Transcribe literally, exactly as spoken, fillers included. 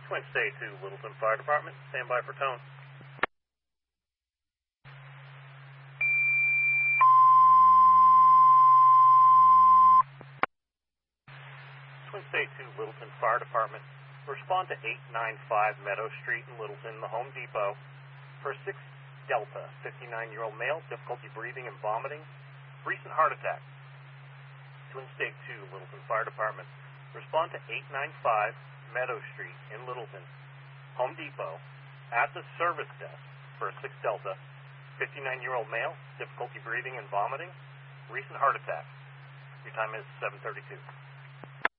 Twin State to Littleton Fire Department. Stand by for tone. Twin State to Littleton Fire Department. Respond to eight ninety-five Meadow Street in Littleton, the Home Depot, for a six Delta, fifty-nine-year-old male, difficulty breathing and vomiting, recent heart attack. Twin State to Littleton Fire Department. Respond to eight ninety-five Meadow Street in Littleton, Home Depot, at the service desk for a six Delta, fifty-nine-year-old male, difficulty breathing and vomiting, recent heart attack. Your time is seven thirty-two.